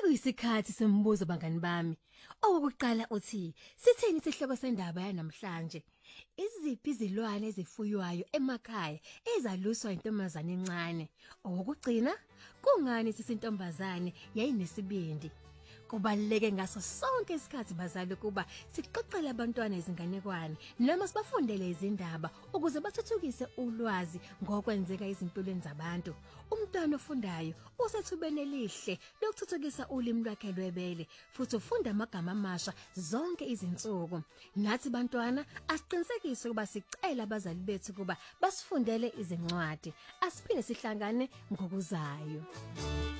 Sekuyisikhathi sembuzo bangani bami. Owokuqala uthi, sithini isihloko sendaba yanamhlanje? Iziphi izilwane ezifuywayo emakhaya ezaluswa intombazane encane? Owokugcina, kungani sisintombazane yayinesibindi? Kubaluleke ngaso sonke isikhathi bazali kuba sixoxele abantwana izinganekwane noma sibafundele izindaba ukuze bathuthukise ulwazi ngokwenzeka izimpilweni zabantu. Umntwana ofundayo usethubene elihle lokuthuthukisa ulimi lwakhe lwebele futhi ufunda amagama amasha zonke izinsuku. Nathi bantwana asiqinisekise ukuba sicela abazali bethu kuba basifundele izincwadi. Asiphinde sihlangane ngokuzayo.